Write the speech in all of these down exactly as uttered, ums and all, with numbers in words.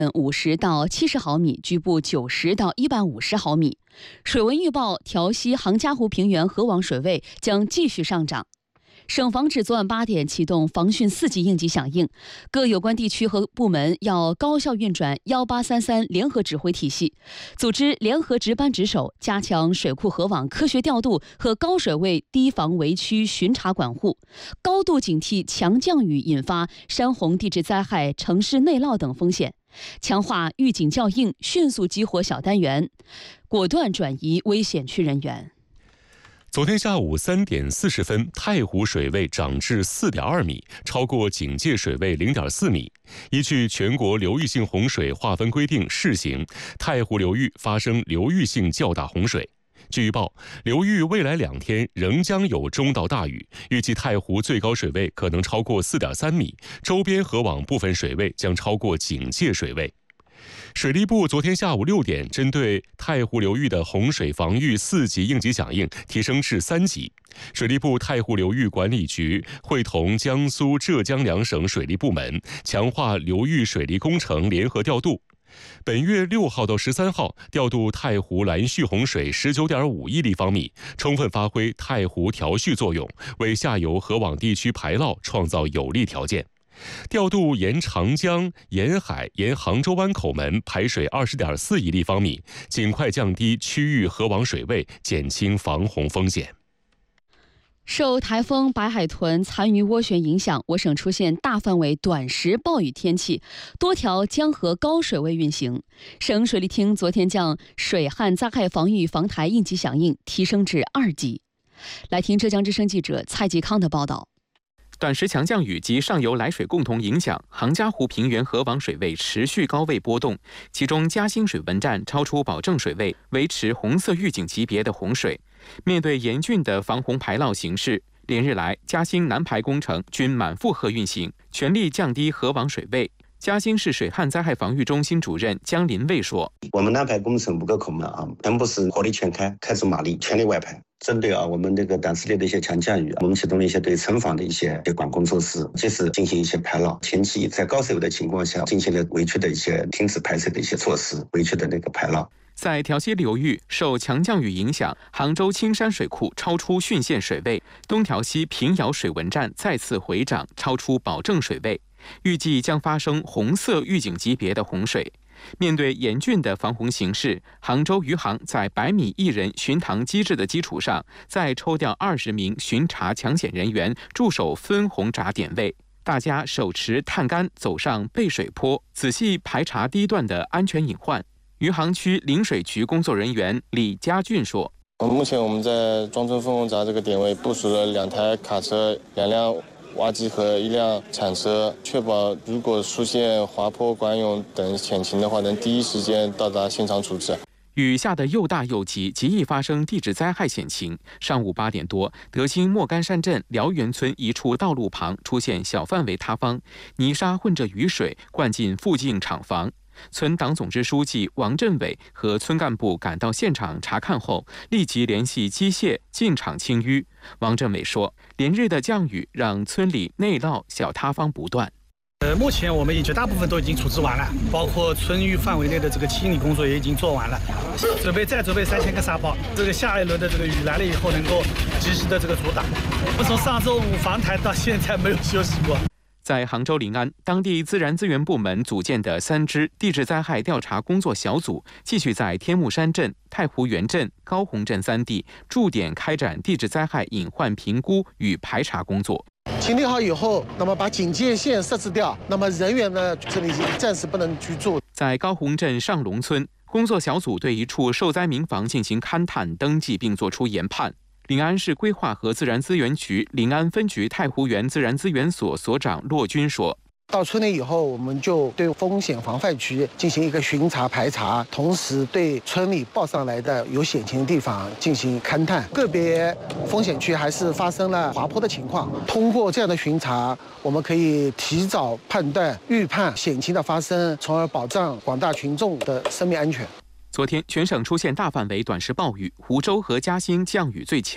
五十到七十毫米，局部九十到一百五十毫米。水文预报，调西杭嘉湖平原河网水位将继续上涨。省防指昨晚八点启动防汛四级应急响应，各有关地区和部门要高效运转幺八三三联合指挥体系，组织联合值班值守，加强水库河网科学调度和高水位堤防围区巡查管护，高度警惕强降雨引发山洪地质灾害、城市内涝等风险，强化预警校应，迅速激活小单元，果断转移危险区人员。 昨天下午三点四十分，太湖水位涨至四点二米，超过警戒水位零点四米。依据全国流域性洪水划分规定试行，太湖流域发生流域性较大洪水。据预报，流域未来两天仍将有中到大雨，预计太湖最高水位可能超过四点三米，周边河网部分水位将超过警戒水位。水利部昨天下午六点，针对太湖流域的洪水防御四级应急响应提升至三级。水利部太湖流域管理局会同江苏、浙江两省水利部门，强化流域水利工程联合调度。本月六号到十三号，调度太湖拦蓄洪水十九点五亿立方米，充分发挥太湖调蓄作用，为下游河网地区排涝创造有利条件。调度沿长江、沿海、沿杭州湾口门排水二十点四亿立方米，尽快降低区域河网水位，减轻防洪风险。 受台风白海豚残余涡旋影响，我省出现大范围短时暴雨天气，多条江河高水位运行。省水利厅昨天将水旱灾害防御防台应急响应提升至二级。来听浙江之声记者蔡继康的报道。 短时强降雨及上游来水共同影响，杭嘉湖平原河网水位持续高位波动，其中嘉兴水文站超出保证水位，维持红色预警级别的洪水。面对严峻的防洪排涝形势，连日来嘉兴南排工程均满负荷运行，全力降低河网水位。嘉兴市水旱灾害防御中心主任江林卫说：“ 我们南排工程五个口门啊，全部是火力全开，开足马力，全力外排。针对啊我们这个短时内的一些强降雨，我们启动了一些对城防的一些管控措施，及时进行一些排涝。前期在高水位的情况下，进行了围区的一些停止排水的一些措施，围区的那个排涝。” 在调西流域，受强降雨影响，杭州青山水库超出汛限水位，东调西平遥水文站再次回涨，超出保证水位，预计将发生红色预警级别的洪水。面对严峻的防洪形势，杭州余杭在百米一人巡塘机制的基础上，再抽调二十名巡查抢险人员驻守分洪闸点位。大家手持探杆走上背水坡，仔细排查堤段的安全隐患。余杭区陵水局工作人员李家俊说：“ 目前我们在庄村分洪闸这个点位部署了两台卡车、两辆挖机和一辆铲车，确保如果出现滑坡、管涌等险情的话，能第一时间到达现场处置。” 雨下得又大又急，极易发生地质灾害险情。上午八点多，德兴莫干山镇辽源村一处道路旁出现小范围塌方，泥沙混着雨水灌进附近厂房。村党总支书记王振伟和村干部赶到现场查看后，立即联系机械进场清淤。王振伟说，连日的降雨让村里内涝、小塌方不断。 呃，目前我们绝大部分都已经处置完了，包括村域范围内的这个清理工作也已经做完了，准备再准备三千个沙包，这个下一轮的这个雨来了以后能够及时的这个阻挡。我们从上周五防台到现在没有休息过。 在杭州临安，当地自然资源部门组建的三支地质灾害调查工作小组，继续在天目山镇、太湖源镇、高洪镇三地驻点开展地质灾害隐患评估与排查工作。 清理好以后，那么把警戒线设置掉，那么人员呢，这里暂时不能居住。 在高洪镇上龙村，工作小组对一处受灾民房进行勘探、登记，并作出研判。临安市规划和自然资源局临安分局太湖源自然资源所所长骆军说：“ 到村里以后，我们就对风险防范区进行一个巡查排查，同时对村里报上来的有险情的地方进行勘探。个别风险区还是发生了滑坡的情况，通过这样的巡查，我们可以提早判断、预判险情的发生，从而保障广大群众的生命安全。” 昨天，全省出现大范围短时暴雨，湖州和嘉兴降雨最强。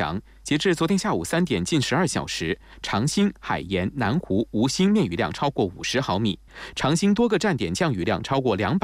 截至昨天下午三点近十二小时，长兴、海盐、南湖、吴兴面雨量超过五十毫米，长兴多个站点降雨量超过两百。